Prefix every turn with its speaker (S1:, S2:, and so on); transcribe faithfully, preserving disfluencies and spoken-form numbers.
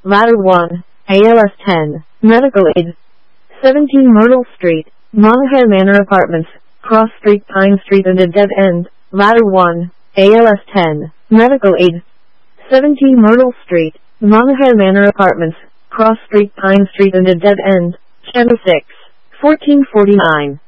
S1: Ladder one, A L S ten, Medical Aid. seventeen Myrtle Street, Monahan Manor Apartments, Cross Street, Pine Street and a dead end. Ladder one, A L S ten, Medical Aid. seventeen Myrtle Street, Monahan Manor Apartments, Cross Street, Pine Street and a dead end. Channel six, fourteen forty-nine.